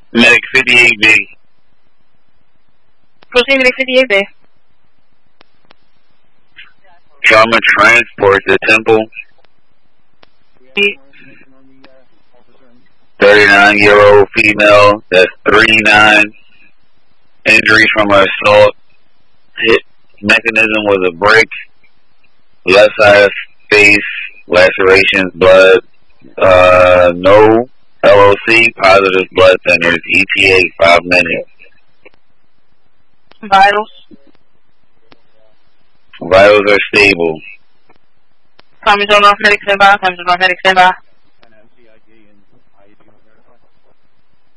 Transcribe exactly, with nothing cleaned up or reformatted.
Medic fifty-eight B. Proceed Medic fifty-eight B. Trauma transport to Temple. thirty-nine-year-old female. That's three nine. Injuries from her assault. Hit mechanism was a brick. Left side of face. Lacerations, blood. Uh, no L O C, positive blood thinners. E T A, five minutes. Vitals. Vitals are stable. Tommy's on off medic standby. Tommy's on off medic standby.